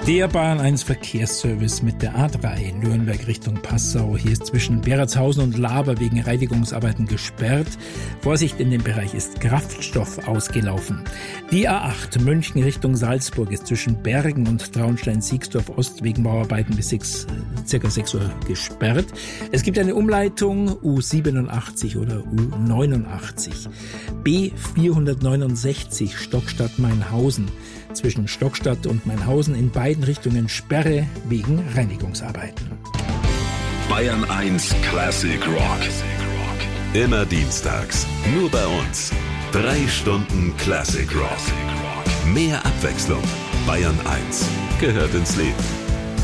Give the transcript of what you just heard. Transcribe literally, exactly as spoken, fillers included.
Der Bayern eins Verkehrsservice mit der A drei Nürnberg Richtung Passau. Hier ist zwischen Beratshausen und Laber wegen Reinigungsarbeiten gesperrt. Vorsicht, in dem Bereich ist Kraftstoff ausgelaufen. Die A acht München Richtung Salzburg ist zwischen Bergen und Traunstein-Siegsdorf Ost wegen Bauarbeiten bis sechs, circa sechs Uhr gesperrt. Es gibt eine Umleitung U siebenundachtzig oder U neunundachtzig. B vierhundertneunundsechzig Stockstadt-Mainhausen. Zwischen Stockstadt und Mainhausen in beiden Richtungen Sperre wegen Reinigungsarbeiten. Bayern eins Classic Rock. Immer dienstags, nur bei uns. Drei Stunden Classic Rock. Mehr Abwechslung. Bayern eins gehört ins Leben.